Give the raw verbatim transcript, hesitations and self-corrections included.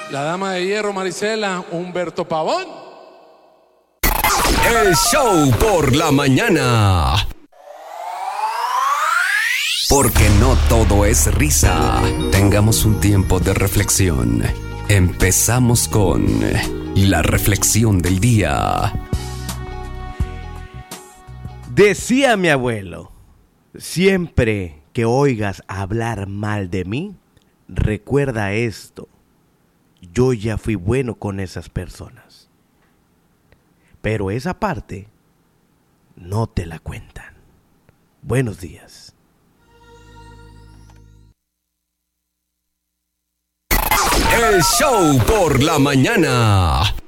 La dama de hierro, Marisela, Humberto Pavón. El show por la mañana. Porque no todo es risa. Tengamos un tiempo de reflexión. Empezamos con la reflexión del día. Decía mi abuelo, siempre que oigas hablar mal de mí, recuerda esto. Yo ya fui bueno con esas personas. Pero esa parte no te la cuentan. Buenos días. El show por la mañana.